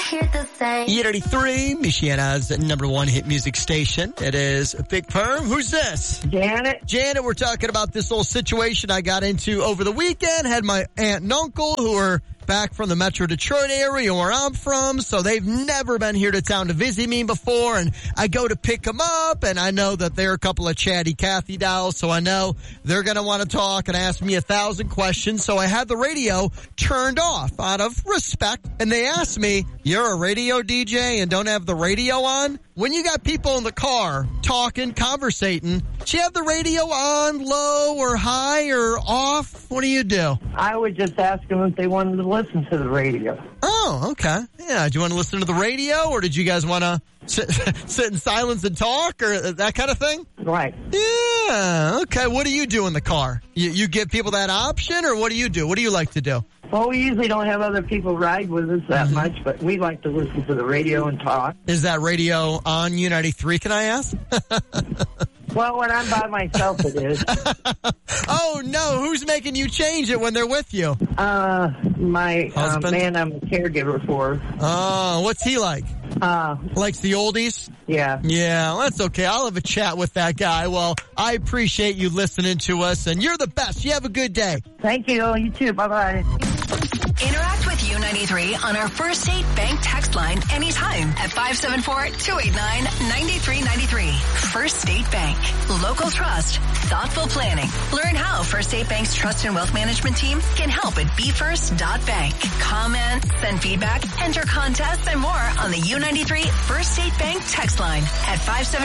E83, Michiana's number one hit music station. It is Big Perm. Who's this? Janet. Janet, we're talking about this little situation I got into over the weekend. Had my aunt and uncle who are back from the Metro Detroit area where I'm from, so they've never been here to town to visit me before, and I go to pick them up, and I know that they're a couple of chatty Cathy dolls, so I know they're going to want to talk and ask me 1,000 questions, so I had the radio turned off out of respect, and they asked me, you're a radio DJ and don't have the radio on? When you got people in the car talking, conversating, do you have the radio on low or high or off? What do you do? I would just ask them if they wanted to listen to the radio. Oh, okay. Yeah, do you want to listen to the radio, or did you guys want to sit in silence and talk, or that kind of thing? Right. Yeah, okay. What do you do in the car? You give people that option, or what do you do? What do you like to do? Well, we usually don't have other people ride with us that much, but we like to listen to the radio and talk. Is that radio on U93, can I ask? Well, when I'm by myself, it is. Oh, no. Who's making you change it when they're with you? My husband? Man I'm a caregiver for. Oh, what's he like? Likes the oldies? Yeah. Yeah, well, that's okay. I'll have a chat with that guy. Well, I appreciate you listening to us, and you're the best. You have a good day. Thank you. You too. Bye-bye. Interact with U93 on our First State Bank text line anytime at 574-289-9393. First State Bank. Local trust. Thoughtful planning. Learn how First State Bank's trust and wealth management team can help at BeFirst.bank. Comment, send feedback, enter contests, and more on the U93 First State Bank text line at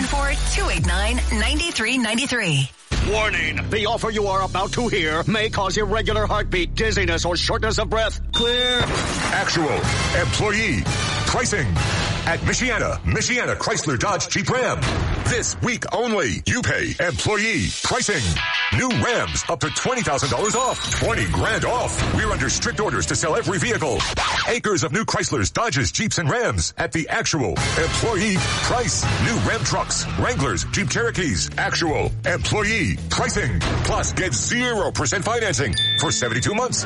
574-289-9393. Warning, the offer you are about to hear may cause irregular heartbeat, dizziness, or shortness of breath. Clear. Actual employee pricing at Michiana Chrysler Dodge Jeep Ram. This week only, you pay employee pricing. New Rams up to $20,000 off. 20 grand off. We're under strict orders to sell every vehicle. Acres of new Chryslers, Dodges, Jeeps, and Rams at the actual employee price. New Ram trucks, Wranglers, Jeep Cherokees. Actual employee pricing. Plus, get 0% financing for 72 months.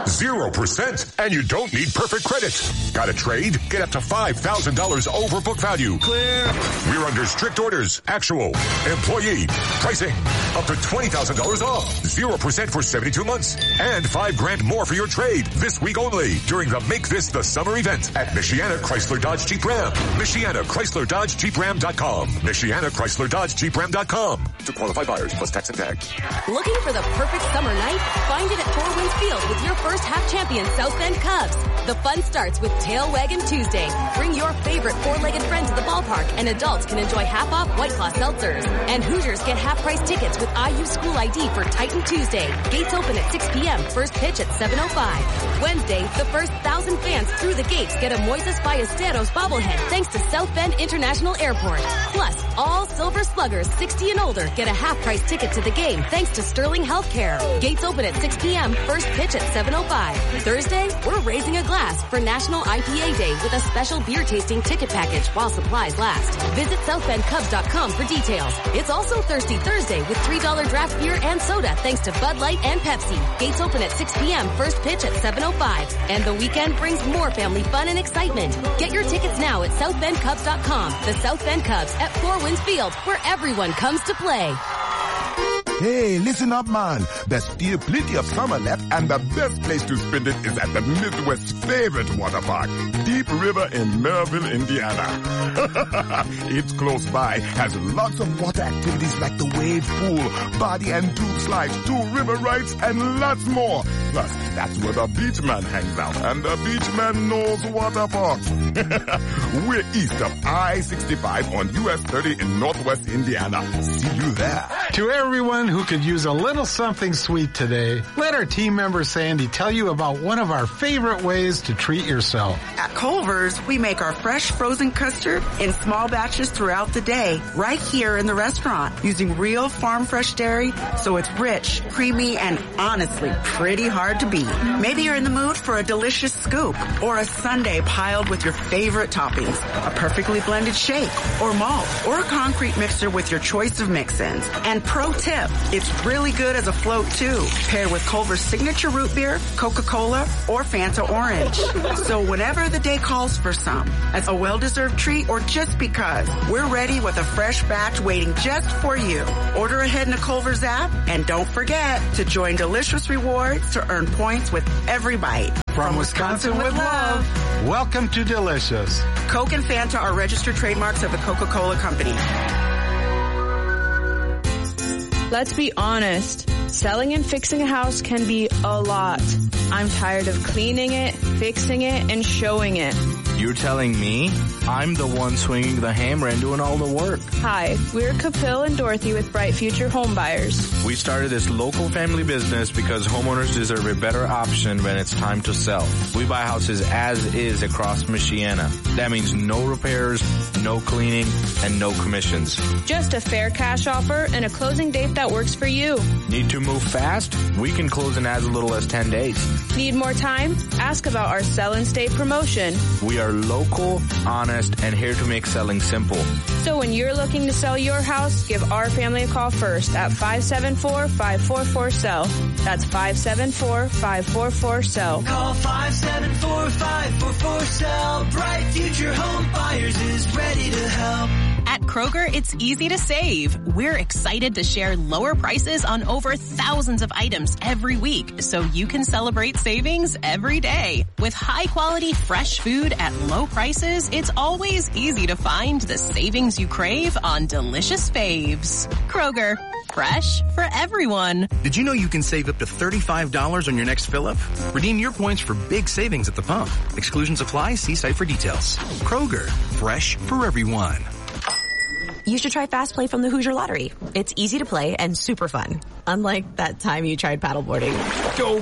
0%. And you don't need perfect credit. Got a trade? Get up to $5,000 over book value. Clear. We're under strict orders. Actual employee pricing. Up to $20,000 off. 0% for 72 months. And $5 grand more for your trade. This week only during the Make This the Summer event at Michiana Chrysler Dodge Jeep Ram. Michiana Chrysler Dodge Jeep Ram.com. Michiana Chrysler Dodge Jeep Ram.com. To qualified buyers plus tax and tag. Looking for the perfect summer night? Find it at Four Winds Field with your first half champion South Bend Cubs. The fun starts with Tail Wagon Tuesday. Bring your favorite four-legged friend to the ballpark, and adults can enjoy half-off White Claw seltzers. And Hoosiers get half-price tickets with IU School ID for Titan Tuesday. Gates open at 6 p.m. First pitch at 7:05. Wednesday, the first 1,000 fans through the gates get a Moises Ballesteros bobblehead thanks to South Bend International Airport. Plus, all Silver Sluggers 60 and older get a half-price ticket to the game thanks to Sterling Healthcare. Gates open at 6 p.m. First pitch at 7:05. Thursday, we're raising a glass for National IPA Day with a special beer tasting ticket package while supplies last. Visit SouthBendCubs.com for details. It's also Thirsty Thursday with $3 draft beer and soda thanks to Bud Light and Pepsi. Gates open at 6 p.m. First pitch at 7:05. And the weekend brings more family fun and excitement. Get your tickets now at SouthBendCubs.com. The South Bend Cubs at Four Winds Field, where everyone comes to play. Hey, listen up, man. There's still plenty of summer left, and the best place to spend it is at the Midwest's favorite water park, Deep River in Maryville, Indiana. It's close by, has lots of water activities like the wave pool, body and tube slides, 2 river rides, and lots more. Plus, that's where the beach man hangs out, and the beach man knows water parks. We're east of I-65 on US 30 in Northwest Indiana. See you there. To everyone who could use a little something sweet today, let our team member Sandy tell you about one of our favorite ways to treat yourself. At Culver's, we make our fresh frozen custard in small batches throughout the day, right here in the restaurant, using real farm fresh dairy, so it's rich, creamy, and honestly pretty hard to beat. Maybe you're in the mood for a delicious scoop, or a sundae piled with your favorite toppings, a perfectly blended shake, or malt, or a concrete mixer with your choice of mix-ins. And pro tip, It's really good as a float, too, paired with Culver's signature root beer, Coca-Cola, or Fanta Orange. So whenever the day calls for some, as a well-deserved treat or just because, we're ready with a fresh batch waiting just for you. Order ahead in the Culver's app, and don't forget to join Delicious Rewards to earn points with every bite. From Wisconsin with love, welcome to Delicious. Coke and Fanta are registered trademarks of the Coca-Cola Company. Let's be honest. Selling and fixing a house can be a lot. I'm tired of cleaning it, fixing it, and showing it. You're telling me? I'm the one swinging the hammer and doing all the work. Hi, we're Kapil and Dorothy with Bright Future Home Buyers. We started this local family business because homeowners deserve a better option when it's time to sell. We buy houses as is across Michiana. That means no repairs, no cleaning, and no commissions. Just a fair cash offer and a closing date that works for you. Need to move fast? We can close in as little as 10 days. Need more time? Ask about our Sell and Stay promotion. We are local, honest, and here to make selling simple. So when you're looking to sell your house, give our family a call first at 574-544-SELL. That's 574-544-SELL. Call 574-544-SELL. Bright Future Home Buyers is ready to help. At Kroger, it's easy to save. We're excited to share lower prices on over thousands of items every week, so you can celebrate savings every day. With high-quality, fresh food at low prices, it's always easy to find the savings you crave on delicious faves. Kroger, fresh for everyone. Did you know you can save up to $35 on your next fill-up? Redeem your points for big savings at the pump. Exclusions apply. See site for details. Kroger, fresh for everyone. You should try Fast Play from the Hoosier Lottery. It's easy to play and super fun. Unlike that time you tried paddleboarding. Go!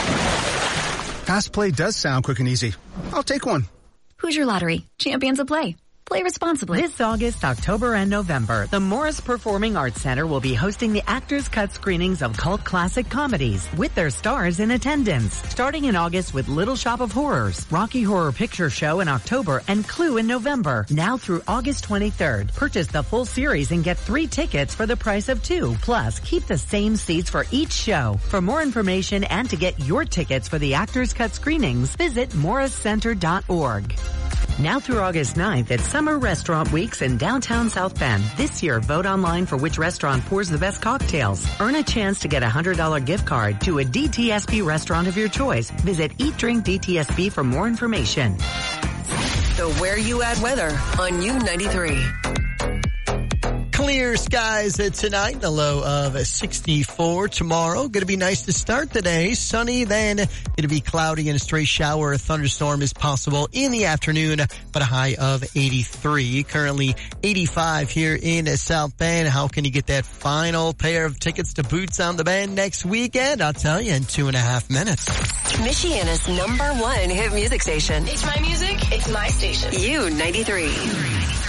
Fast Play does sound quick and easy. I'll take one. Hoosier Lottery. Champions of play. Play responsibly. This August, October, and November, the Morris Performing Arts Center will be hosting the Actors Cut screenings of cult classic comedies with their stars in attendance. Starting in August with Little Shop of Horrors, Rocky Horror Picture Show in October, and Clue in November. Now through August 23rd. Purchase the full series and get 3 tickets for the price of 2. Plus, keep the same seats for each show. For more information and to get your tickets for the Actors Cut screenings, visit morriscenter.org. Now through August 9th at Summer Restaurant Weeks in downtown South Bend. This year, vote online for which restaurant pours the best cocktails. Earn a chance to get a $100 gift card to a DTSB restaurant of your choice. Visit Eat Drink DTSB for more information. The Where You At weather on U93. Clear skies tonight, the low of 64 tomorrow. Going to be nice to start the day. Sunny, then going to be cloudy and a stray shower or thunderstorm is possible in the afternoon, but a high of 83. Currently 85 here in South Bend. How can you get that final pair of tickets to Boots on the Bend next weekend? I'll tell you in 2.5 minutes. Michiana's #1 hit music station. It's my music. It's my station. U93.